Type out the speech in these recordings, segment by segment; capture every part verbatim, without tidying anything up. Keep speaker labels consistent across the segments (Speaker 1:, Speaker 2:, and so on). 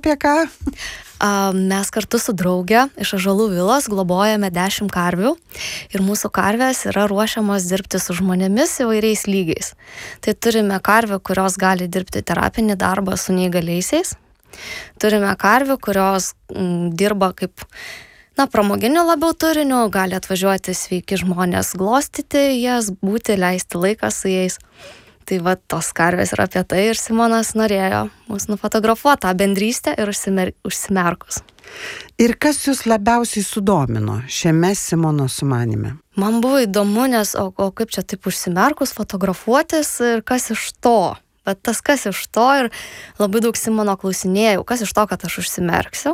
Speaker 1: apie ką?
Speaker 2: Mes kartu su drauge iš Ąžuolų vilos globojame dešimt karvių ir mūsų karvės yra ruošiamos dirbti su žmonėmis įvairiais lygiais. Tai turime karvių, kurios gali dirbti terapinį darbą su neįgaliaisiais. Turime karvių, kurios m, dirba kaip, na, pramoginiu labiau turiniu, gali atvažiuoti sveiki žmonės, glostyti jas, būti, leisti laiką su jais. Tai va, tos karvės yra apie tai ir Simonas norėjo mus nufotografuoti tą bendrystę ir užsimer, užsimerkus.
Speaker 1: Ir kas jūs labiausiai sudomino šiame Simono sumanime?
Speaker 2: Man buvo įdomu, nes o, o kaip čia taip užsimerkus fotografuotis ir kas iš to. Bet tas kas iš to ir labai daug Simono klausinėjau, kas iš to, kad aš užsimerksiu.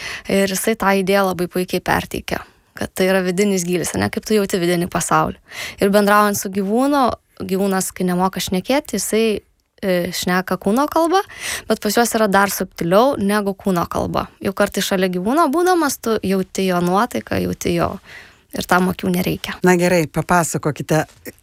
Speaker 2: Ir jisai tą idėją labai puikiai perteikė, kad tai yra vidinis gylis, ne kaip tu jauti vidinį pasaulį. Ir bendraujant su gyvūnu, gyvūnas, kai nemoka šnekėti, jisai e, šneka kūno kalbą, bet pas juos yra dar subtiliau negu kūno kalba. Jau kartai šalia gyvūno būdamas, tu jauti jo nuotaiką, jauti jo ir tam akių nereikia.
Speaker 1: Na gerai, papasakokite,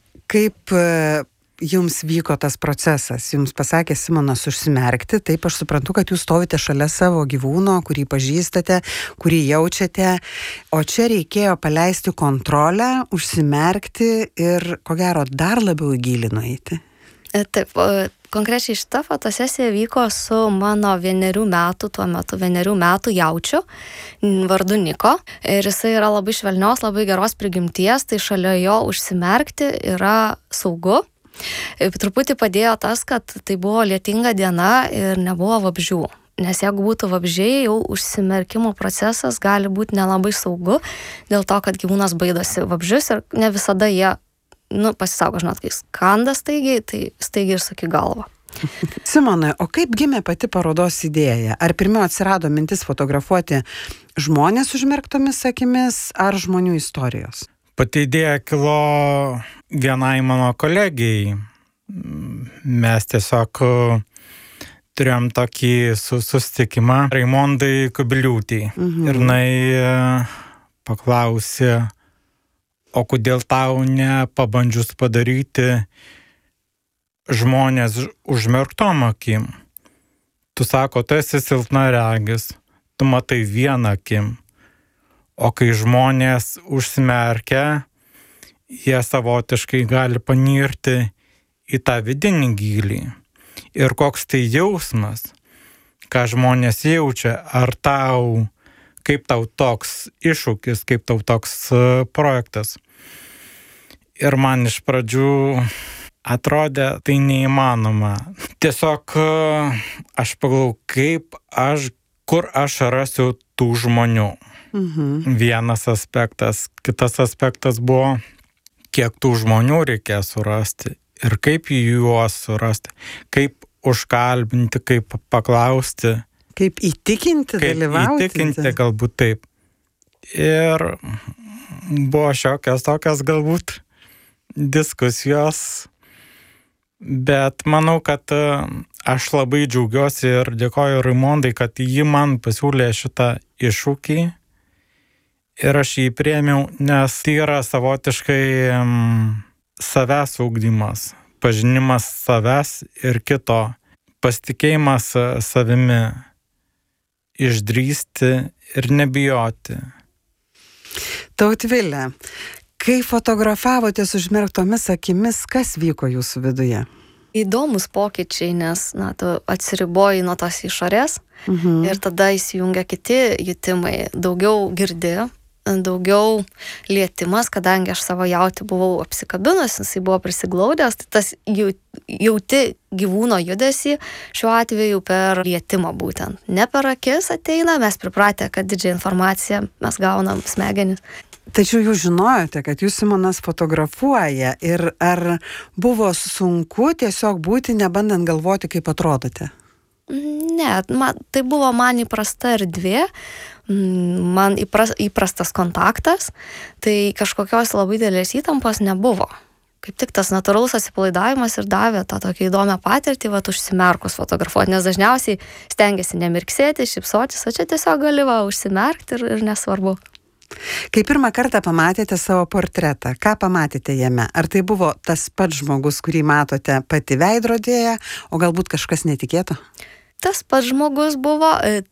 Speaker 1: kaip e, jums vyko tas procesas. Jums pasakė Simonas užsimerkti, taip aš suprantu, kad jūs stovite šalia savo gyvūno, kurį pažįstate, kurį jaučiate, o čia reikėjo paleisti kontrolę, užsimerkti ir, ko gero, dar labiau į gylį nueiti.
Speaker 2: Taip, konkrečiai šita fotosesija vyko su mano vienerių metų, tuo metu vienerių metų jaučiu, vardu Niko. Ir jisai yra labai švelnios, labai geros prigimties, tai šalia jo užsimerkti yra saugu. Truputį padėjo tas, kad tai buvo lietinga diena ir nebuvo vabzdžių. Nes jeigu būtų vabzdžiai, jau užsimerkimo procesas gali būti nelabai saugu, dėl to, kad gyvūnas baidosi vabzdžius ir ne visada jie, nu, pasisaugo, žinot, kai skanda staigiai, tai staigiai ir saky galvą.
Speaker 1: Simonai, o kaip gimė pati parodos idėja? Ar pirmiau atsirado mintis fotografuoti žmonės užmerktomis akimis ar žmonių istorijos?
Speaker 3: Pati idėja kilo vienai mano kolegijai. Mes tiesiog turėjom tokį susitikimą Raimondai Kubiliūtei. Mhm. Ir jinai paklausė, o kodėl tau nepabandžius padaryti žmonės užmerktom akim? Tu sako, tu esi silpnaregis, tu matai vieną akim. O kai žmonės užsimerkia, jie savotiškai gali panirti į tą vidinį gylį. Ir koks tai jausmas, ką žmonės jaučia, ar tau, kaip tau toks iššūkis, kaip tau toks projektas. Ir man iš pradžių atrodė tai neįmanoma. Tiesiog aš pagalvojau, kaip aš, kur aš rasiu tų žmonių. Mhm. Vienas aspektas. Kitas aspektas buvo, kiek tų žmonių reikės surasti ir kaip juos surasti, kaip užkalbinti, kaip paklausti.
Speaker 1: Kaip įtikinti, kaip dalyvauti.
Speaker 3: Įtikinti, galbūt taip. Ir buvo šiokios tokios galbūt diskusijos, bet manau, kad aš labai džiaugiuosi ir dėkoju Raimondai, kad ji man pasiūlė šitą iššūkį. Ir aš jį priėmiau, nes tai yra savotiškai um, savęs ugdymas, pažinimas savęs ir kito, pasitikėjimas savimi, išdrįsti ir nebijoti.
Speaker 1: Tautvilė, kai fotografavotės užmerktomis akimis, kas vyko jūsų viduje?
Speaker 2: Įdomus pokyčiai, nes na, tu atsiriboji nuo tos išorės, mhm. ir tada įsijungia kiti jutimai, daugiau girdi, daugiau lietimas, kadangi aš savo jautį buvau apsikabinus, jisai buvo prisiglaudęs, tai tas jauti gyvūno judesį šiuo atveju per lietimą būtent. Ne per akis ateina, mes pripratę, kad didžią informaciją mes gaunam smegenis.
Speaker 1: Tačiau jūs žinojote, kad jūs Simonas fotografuoja ir ar buvo sunku tiesiog būti, nebandant galvoti, kaip atrodote?
Speaker 2: Ne, man, tai buvo man įprasta erdvė, man įpras, įprastas kontaktas, tai kažkokios labai didelės įtampos nebuvo. Kaip tik tas natūralus atsipalaidavimas ir davė tą tokią įdomią patirtį, vat užsimerkus fotografuoti, nes dažniausiai stengiasi nemirksėti, šypsotis, o čia tiesiog gali va užsimerkti ir, ir nesvarbu.
Speaker 1: Kai pirmą kartą pamatėte savo portretą, ką pamatėte jame? Ar tai buvo tas pats žmogus, kurį matote pati veidrodėje, o galbūt kažkas netikėto?
Speaker 2: Tas pats žmogus buvo,